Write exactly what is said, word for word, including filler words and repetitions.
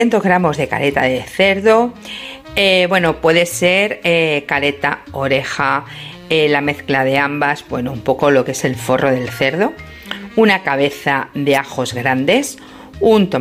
doscientos gramos de caleta de cerdo. Eh, bueno, puede ser eh, caleta, oreja, eh, la mezcla de ambas, bueno, un poco lo que es el forro del cerdo, una cabeza de ajos grandes, un tomate